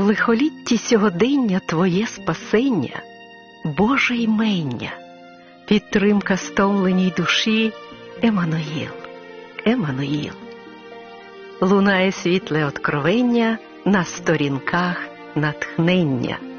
лихолітті сьогодення твоє спасення, Боже ймення, підтримка стомленій душі, Еммануїл, Еммануїл. Лунає світле откровення на сторінках натхнення.